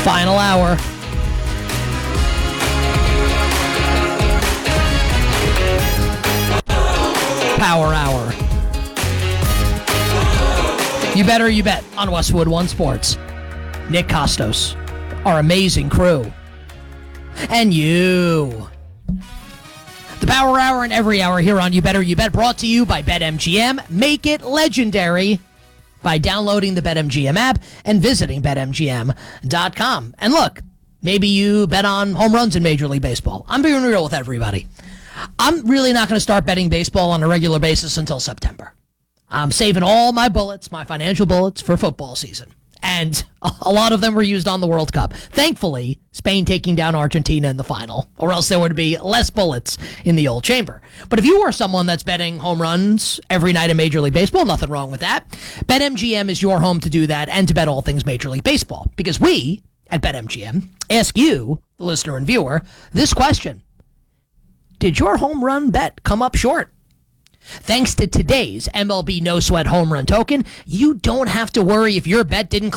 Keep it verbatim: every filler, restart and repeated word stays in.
Final hour. Power hour. You better, you bet on Westwood One Sports. Nick Costos, our amazing crew, and you. The Power Hour and every hour here on You Better You Bet, brought to you by BetMGM. Make it legendary by downloading the BetMGM app and visiting Bet M G M dot com. And look, maybe you bet on home runs in Major League Baseball. I'm being real with everybody. I'm really not going to start betting baseball on a regular basis until September. I'm saving all my bullets, my financial bullets, for football season. And a lot of them were used on the World Cup. Thankfully, Spain taking down Argentina in the final, or else there would be less bullets in the old chamber. But if you are someone that's betting home runs every night in Major League Baseball, nothing wrong with that. BetMGM is your home to do that and to bet all things Major League Baseball. Because we, at BetMGM, ask you, the listener and viewer, this question. Did your home run bet come up short? Thanks to today's M L B No Sweat Home Run Token, you don't have to worry if your bet didn't